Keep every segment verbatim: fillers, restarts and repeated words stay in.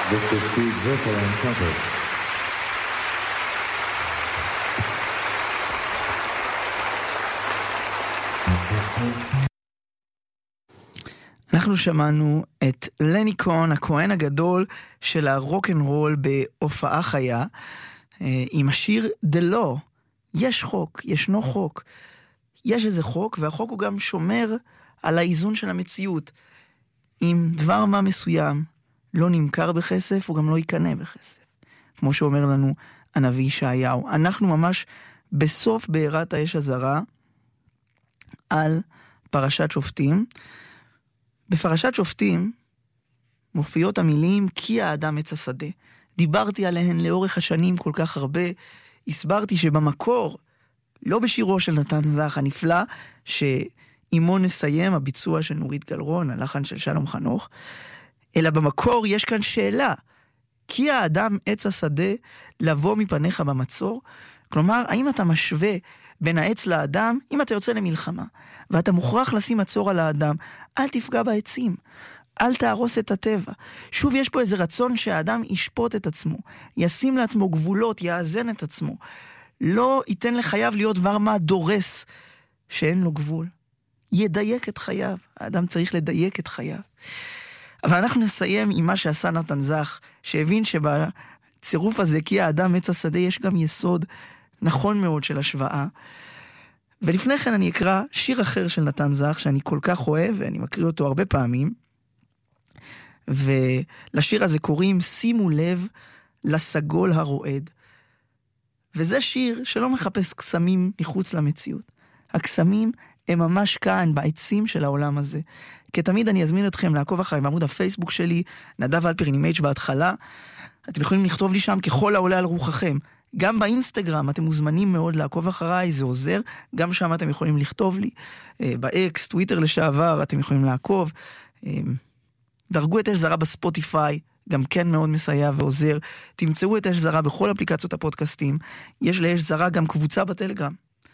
מיסטר סטיב זוקר on trumpet. אנחנו שמענו את לני קון, הכהן הגדול של הרוק אנד רול בהופעה חיה, עם השיר The Law. יש חוק, ישנו חוק. יש איזה חוק, והחוק הוא גם שומר על האיזון של המציאות. אם דבר מה מסוים לא נמכר בכסף, הוא גם לא יקנה בכסף. כמו שאומר לנו הנביא ישעיהו. אנחנו ממש בסוף בעירת האש הזרה על פרשת שופטים. בפרשת שופטים מופיעות המילים כי האדם עץ השדה. דיברתי עליהן לאורך השנים כל כך הרבה. הסברתי שבמקור, לא בשירו של נתן זך הנפלא, שעימו נסיים הביצוע של נורית גלרון, הלחן של שלום חנוך, אלא במקור יש כאן שאלה. כי האדם עץ השדה לבוא מפניך במצור? כלומר, האם אתה משווה בין העץ לאדם? אם אתה יוצא למלחמה, ואתה מוכרח לשים מצור על האדם, אל תפגע בעצים, אל תהרוס את הטבע. שוב, יש פה איזה רצון שהאדם ישפוט את עצמו, ישים לעצמו גבולות, יאזן את עצמו. לא ייתן לחייו להיות דבר מה דורס שאין לו גבול. ידייק את חייו. האדם צריך לדייק את חייו. אבל אנחנו נסיים עם מה שעשה נתן זך, שהבין שבצירוף הזה, כי האדם עץ השדה, יש גם יסוד נכון מאוד של השוואה. ולפני כן אני אקרא שיר אחר של נתן זך, שאני כל כך אוהב, ואני מקריא אותו הרבה פעמים. ולשיר הזה קוראים שימו לב לסגול הרועד. וזה שיר שלא מחפש קסמים מחוץ למציאות. הקסמים הם ממש כאן, בעצים של העולם הזה. כתמיד אני אזמין אתכם לעקוב אחרי בעמוד הפייסבוק שלי, נדב אלפרין עם H בהתחלה. אתם יכולים לכתוב לי שם ככל העולה על רוחכם. גם באינסטגרם אתם מוזמנים מאוד לעקוב אחריי, זה עוזר. גם שם אתם יכולים לכתוב לי. באקס, טוויטר לשעבר, אתם יכולים לעקוב. דרגו את אש זרה בספוטיפיי, גם כן מאוד מסייע ועוזר. תמצאו את אש זרה בכל אפליקציות הפודקאסטים. יש לאש זרה גם קבוצה בטלגרם.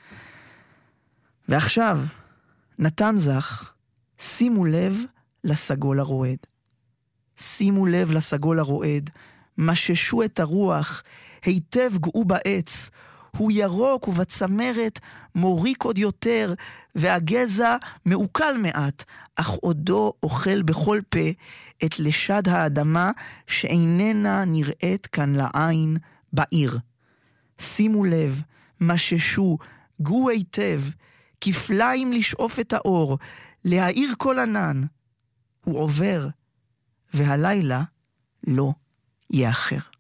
ועכשיו, נתן זך, שימו לב לסגול הרועד. שימו לב לסגול הרועד, מששו את הרוח, היטב גאו בעץ, הוא ירוק ובצמרת מוריק עוד יותר, והגזע מעוקל מעט, אך עודו אוכל בכל פה את לשד האדמה שאיננה נראית כאן לעין בעיר. שימו לב, מששו, גאו היטב, כפליים לשאוף את האור, להאיר כל ענן. הוא עובר, והלילה לא יאחר.